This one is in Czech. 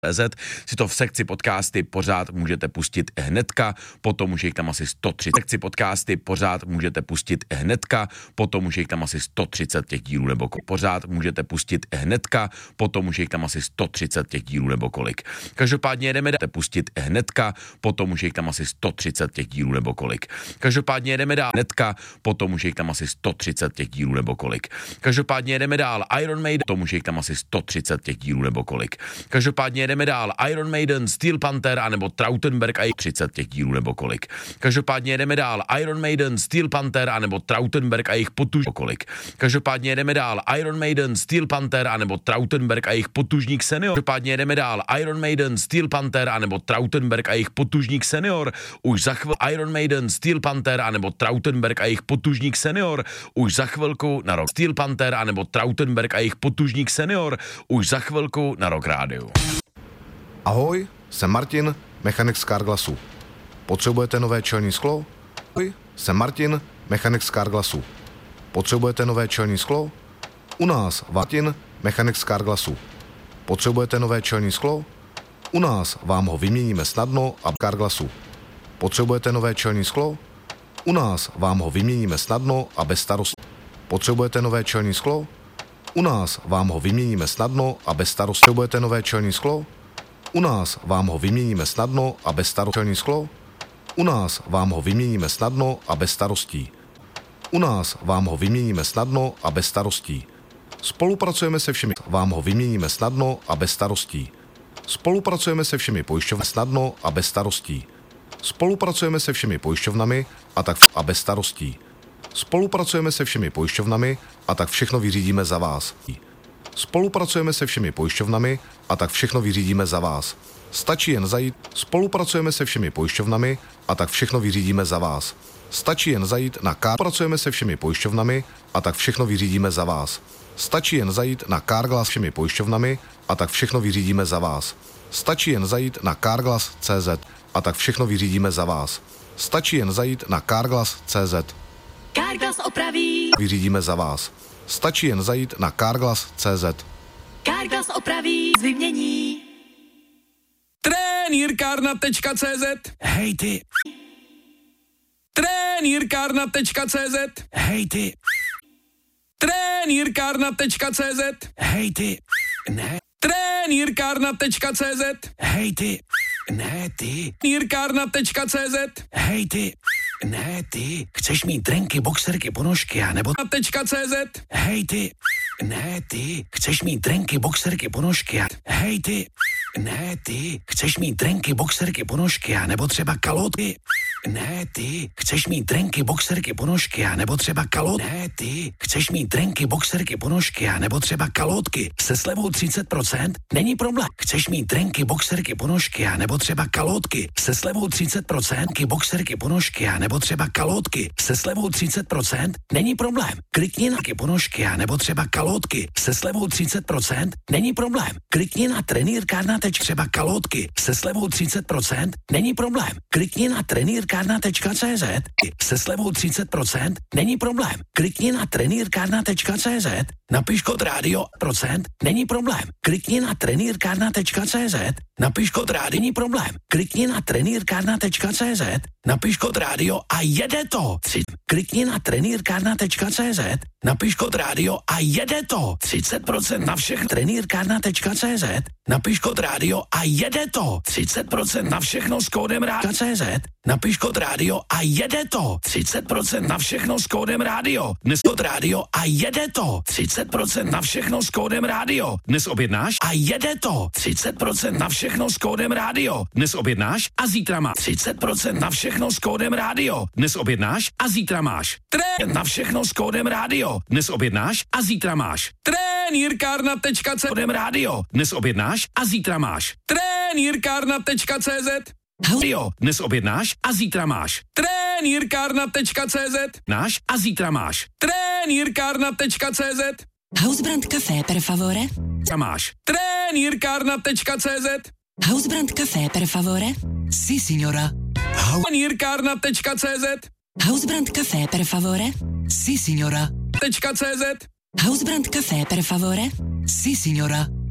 si to v sekci podcasty pořád můžete pustit hnedka, potom už je tam asi 130. Sekci podcasty pořád můžete pustit hnedka, potom už je tam asi 130 těch dílů nebo pořád můžete pustit hnedka, potom už je tam asi 130 těch dílů nebo kolik. Každopádně jedeme dál pustit hnedka, potom už je tam asi 130 těch dílů nebo kolik. Každopádně jedeme dál hnedka, potom už je tam asi 130 těch dílů nebo kolik. Každopádně jedeme dál Iron Maiden, potom už je tam asi 130 těch dílů nebo kolik. Každopádně jedeme dál Iron Maiden, Steel Panther anebo Trautenberg a 30 těch dílů nebo kolik. Každopádně jedeme dál Iron Maiden, Steel Panther anebo Trautenberg a jejich potužník kolik. Každopádně jedeme dál Iron Maiden, Steel Panther anebo Trautenberg a jejich potužník senior. Každopádně jedeme dál Iron Maiden, Steel Panther anebo Trautenberg a jejich potužník senior. Už za chvilku Iron Maiden, Steel Panther anebo Trautenberg a jejich potužník senior. Už za chvilku na rok Steel Panther anebo Trautenberg a jejich potužník senior. Už za chvilku na Rock Rádiu. Ahoj, jsem Martin, mechanik z Carglassu. Potřebujete nové čelní sklo? Ahoj, jsem Martin, mechanik z Carglassu. Potřebujete nové čelní sklo? U nás Martin, mechanik z Carglassu. Potřebujete nové čelní sklo? U nás vám ho vyměníme snadno a Carglassu. Potřebujete nové čelní sklo? U nás vám ho vyměníme snadno a bez starostí. Potřebujete nové čelní sklo? U nás vám ho vyměníme snadno a bez starostí. Potřebujete nové čelní sklo? U nás vám ho vyměníme snadno a bez starostí. Sklo? U nás vám ho vyměníme snadno a bez starostí. U nás vám ho vyměníme snadno a bez starostí. Spolupracujeme se všemi. Vám ho vyměníme snadno a bez starostí. Spolupracujeme se všemi pojišťovnami snadno a bez starostí. Spolupracujeme se všemi pojišťovnami a tak a bez starostí. Spolupracujeme se všemi pojišťovnami a tak všechno vyřídíme za vás. Spolupracujeme se všemi pojišťovnami a tak všechno vyřídíme za vás. Stačí jen zajít. Spolupracujeme se všemi pojišťovnami a tak všechno vyřídíme za vás. Stačí jen zajít na Pracujeme se všemi pojišťovnami a tak všechno vyřídíme za vás. Stačí jen zajít na Carglass všemi pojišťovnami a tak všechno vyřídíme za vás. Stačí jen zajít na Carglass.cz a tak všechno vyřídíme za vás. Stačí jen zajít na Carglass.cz. Carglass opraví. Vyřídíme za vás. Stačí jen zajít na Carglass.cz. Carglass opraví, vymění. Trenýrkárna.cz. Hej ty. Trenýrkárna.cz. Hej ty. Trenýrkárna.cz. Hej ty. Ne. Trenýrkárna.cz. Hej ty. Ne ty. Trenýrkárna.cz. Hej ty. Ne ty. Chceš mít trenky, boxerky, ponožky a nebo .cz. Hej ty. Ne ty. Chceš mít trenky, boxerky, ponožky a hej ty. Ne ty. Chceš mít trenky, boxerky, ponožky a nebo třeba kalhoty. Ne ty. Chceš mít trenky, boxerky, ponožky a nebo třeba kalhoty. Ne ty. Chceš mít trenky, boxerky, ponožky a nebo třeba kalhotky se slevou 30%? Není problém. Chceš mít trenky, boxerky, ponožky a nebo třeba kalhotky se slevou 30%? Boxerky, ponožky a nebo třeba kalhotky se slevou 30%? Není problém. Klikni na ponožky a nebo třeba kalhotky se slevou 30%? Není problém. Klikni na trenýrkárna. Třeba kalhotky se slevou 30%? Není problém. Klikni na trenýrkárna.cz se slevou 30%? Není problém. Klikni na trenýrkárna.cz, napiš kód rádio procent? Není problém. Klikni na trenýrkárna.cz, napiš kód rádio, není problém. Klikni na trenýrkárna.cz, napiš kód rádio a jede to. Klikni na trenýrkárna.cz, napiš kód rádio a jede to. 30% na všechno. Trenýrkárna.cz, napiš kód rádio a jede to. 30% na všechno s kódem rádio.cz, napiš kód rádio a jede to. 30% na všechno s kódem rádio. Dnes kód rádio a jede to. 30% na všechno s kódem rádio. Dnes objednáš a jede to. 30% na všechno s kódem rádio. Dnes objednáš a zítra máš. 30% na všechno s kódem rádio. Dnes objednáš a zítra máš. Na všechno s kódem rádio. Dnes objednáš a zítra máš. Trenýrkárna.cz kódem rádio. Dnes objednáš a zítra máš. Trenýrkárna.cz. Dnes objednáš a zítra máš. Trenýrkárna.cz. Náš a zítra máš. Trenýrkárna.cz. Hausbrand Café per favore. Máš. Trenýrkárna.cz. Hausbrand Café per favore. Sí, signora. Trenýrkárna.cz. Hausbrand Café per favore. Sí, signora. .cz. Hausbrand Café per favore. Sí, signora.